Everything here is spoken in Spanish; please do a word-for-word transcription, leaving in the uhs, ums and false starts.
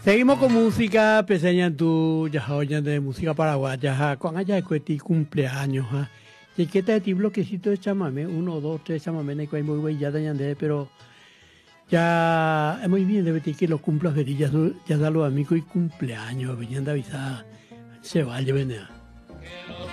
Seguimos con música, peseña tu ya oyen de música paraguaya, con allá de cueti cumpleaños, ha. Y que te ti bloquecito de chamamé, uno, dos, tres chamamé, no hay muy güey ya de pero ya es muy bien de que los cumplas de ya ya da los amigos y cumpleaños, venían de avisar, se va a llevar.